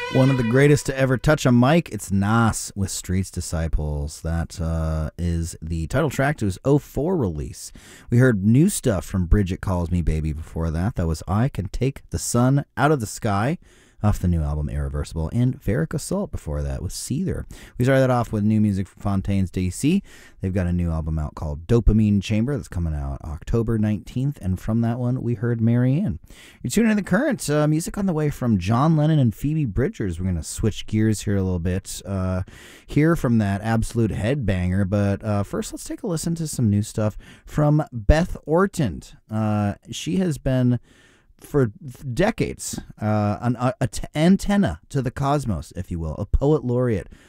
One of the greatest to ever touch a mic, it's Nas with Streets Disciples. That is the title track to his '04 release. We heard new stuff from Bridget Calls Me Baby before that. That was I Can Take the Sun Out of the Sky off the new album Irreversible, and Varic Assault before that with Seether. We started that off with new music from Fontaines DC. They've got a new album out called Dopamine Chamber that's coming out October 19th, and from that one we heard Marianne. You're tuning in the current music on the way from John Lennon and Phoebe Bridgers. We're going to switch gears here a little bit, hear from that absolute headbanger, but first let's take a listen to some new stuff from Beth Orton. She has been for decades, an antenna to the cosmos, if you will, a poet laureate,